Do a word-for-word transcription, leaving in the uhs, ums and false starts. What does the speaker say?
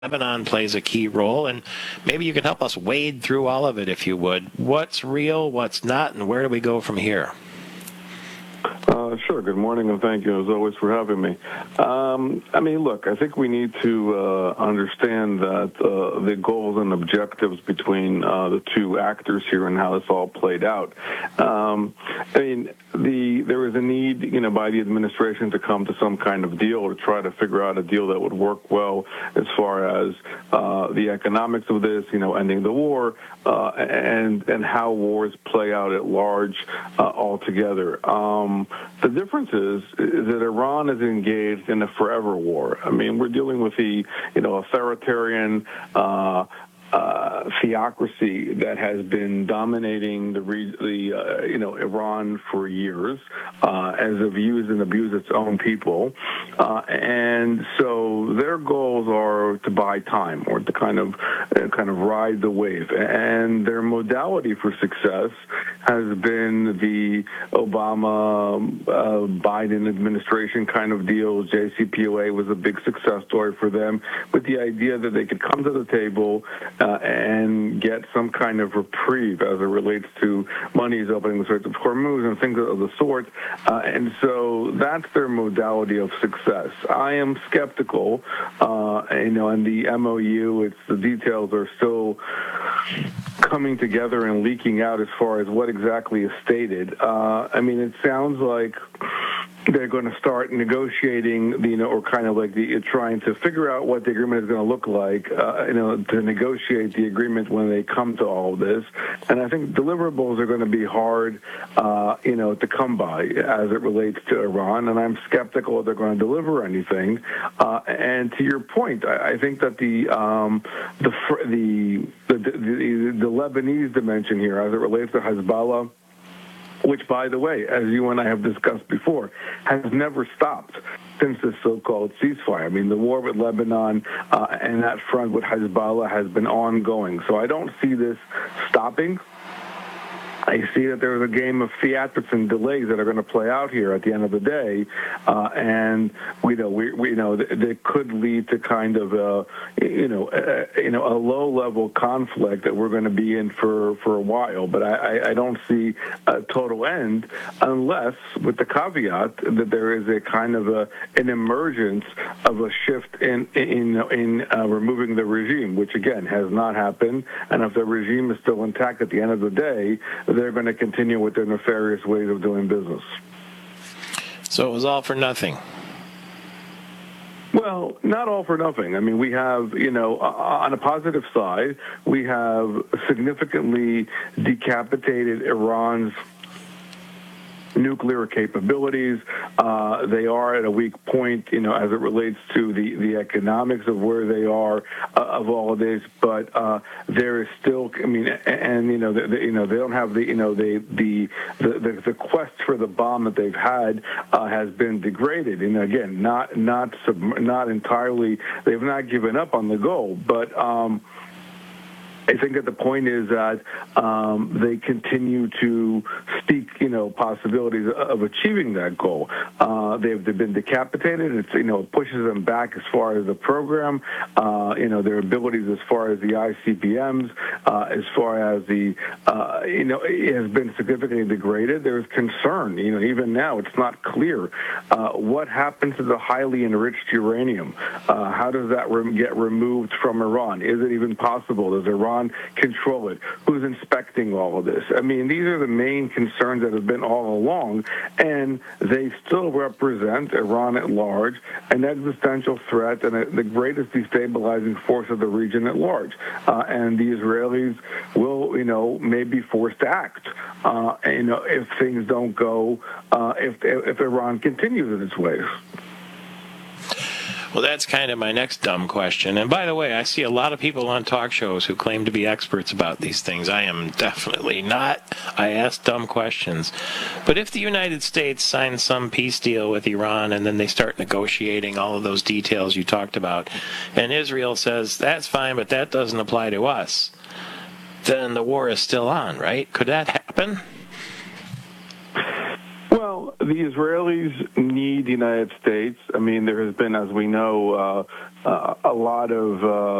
Lebanon plays a key role, and maybe you can help us wade through all of it, if you would. What's real, what's not, and where do we go from here? Uh, sure. Good morning, and thank you, as always, for having me. Um, I mean, look, I think we need to uh, understand that uh, the goals and objectives between uh, the two actors here and how this all played out. Um, I mean, the there was a need, you know, by the administration to come to some kind of deal, to try to figure out a deal that would work well as far as uh, the economics of this, you know, ending the war, uh, and and how wars play out at large uh, altogether. Um, The difference is, is that Iran is engaged in a forever war. I mean, we're dealing with the, you know, authoritarian uh, uh, theocracy that has been dominating the, re- the uh, you know, Iran for years, uh, as it views and abuses its own people. Uh, and so their goals are to buy time or to kind of uh, kind of ride the wave. And their modality for success has been the Obama uh, Biden administration kind of deal. J C P O A was a big success story for them, with the idea that they could come to the table uh, and get some kind of reprieve as it relates to monies opening the Strait of Hormuz and things of the sort. Uh, and so that's their modality of success. I am skeptical, uh, you know, and the M O U, it's the details are still coming together and leaking out as far as what exactly is stated. Uh, I mean, it sounds like they're going to start negotiating, you know, or kind of like the, trying to figure out what the agreement is going to look like, uh, you know, to negotiate the agreement when they come to all of this. And I think deliverables are going to be hard, uh, you know, to come by as it relates to Iran. And I'm skeptical if they're going to deliver anything. Uh, and to your point, I, I think that the um, the, the the the the Lebanese dimension here, as it relates to Hezbollah, which, by the way, as you and I have discussed before, has never stopped since this so-called ceasefire. I mean, the war with Lebanon uh, and that front with Hezbollah has been ongoing. So I don't see this stopping. I see that there's a game of theatrics and delays that are going to play out here at the end of the day, uh, and we know we, we know that could lead to kind of a you know a, you know a low-level conflict that we're going to be in for, for a while. But I, I, I don't see a total end unless, with the caveat that there is a kind of a an emergence of a shift in in in uh, removing the regime, which again has not happened. And if the regime is still intact at the end of the day, they're going to continue with their nefarious ways of doing business. So it was all for nothing. Well, not all for nothing. I mean, we have, you know, on a positive side, we have significantly decapitated Iran's nuclear capabilities. Uh, they are at a weak point, you know, as it relates to the, the economics of where they are uh, of all of this. But uh, there is still, I mean, and, and you know, the, the, you know, they don't have the, you know, they, the, the, the, the quest for the bomb that they've had uh, has been degraded. And again, not, not, sub, not entirely, they've not given up on the goal, but, um, I think that the point is that um, they continue to speak, you know, possibilities of achieving that goal. Uh, they've, they've been decapitated. It's, you know, it pushes them back as far as the program, uh, you know, their abilities as far as the I C B Ms, uh, as far as the, uh, you know, it has been significantly degraded. There's concern, you know, even now it's not clear uh, what happens to the highly enriched uranium. Uh, how does that re- get removed from Iran? Is it even possible? Does Iran control it? Who's inspecting all of this? I mean, these are the main concerns that have been all along, and they still represent Iran at large, an existential threat and a, the greatest destabilizing force of the region at large. Uh, and the Israelis will, you know, may be forced to act, uh, you know, if things don't go, uh, if if Iran continues in its ways. Well, that's kind of my next dumb question. And by the way, I see a lot of people on talk shows who claim to be experts about these things. I am definitely not. I ask dumb questions. But if the United States signs some peace deal with Iran and then they start negotiating all of those details you talked about, and Israel says, that's fine, but that doesn't apply to us, then the war is still on, right? Could that happen? Well, the Israelis need the United States. I mean, there has been, as we know, uh, uh, a lot of uh,